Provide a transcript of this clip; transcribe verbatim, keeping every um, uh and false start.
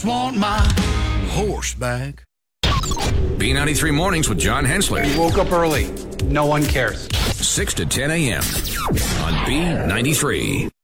Want my horse back. B ninety-three Mornings with John Hensler. You woke up early. No one cares. six to ten a.m. on B ninety-three.